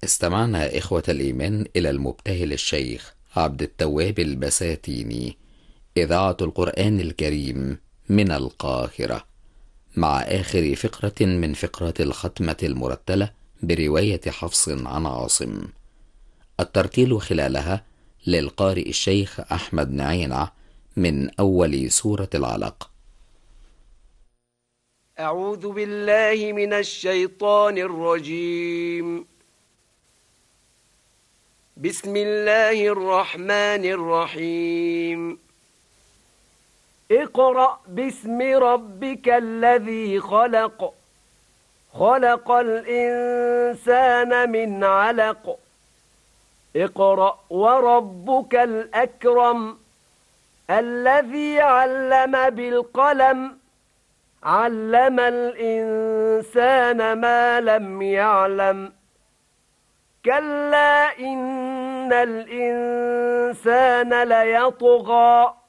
استمعنا إخوة الإيمان إلى المبتهل الشيخ عبد التواب البساتيني، إذاعة القرآن الكريم من القاهرة، مع آخر فقرة من فقرات الختمة المرتلة برواية حفص عن عاصم. الترتيل خلالها للقارئ الشيخ أحمد نعينع من أول سورة العلق. أعوذ بالله من الشيطان الرجيم. بسم الله الرحمن الرحيم. اقرأ باسم ربك الذي خلق، خلق الإنسان من علق. اقرأ وربك الأكرم الذي علم بالقلم، علم الإنسان ما لم يعلم. كلا إن الإنسان ليطغى